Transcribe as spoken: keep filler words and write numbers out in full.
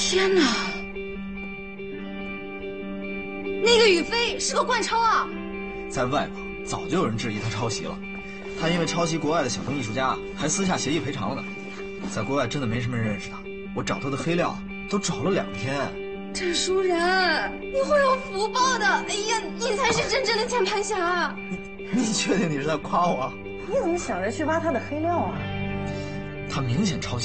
天哪！那个宇飞是个惯抄啊！ 在外网早就有人质疑他抄袭了，他因为抄袭国外的小众艺术家，还私下协议赔偿了呢。在国外真的没什么人认识他，我找他的黑料都找了两天。 郑书然，你会有福报的！哎呀，你才是真正的键盘侠！ 你你确定你是在夸我？ 你怎么想着去挖他的黑料啊？ 他明显抄袭。